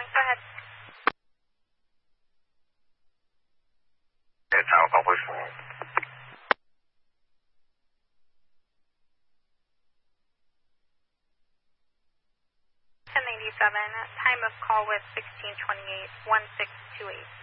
calling. Go ahead. Okay, tower call, please. 1097, time of call with 1628, 1628.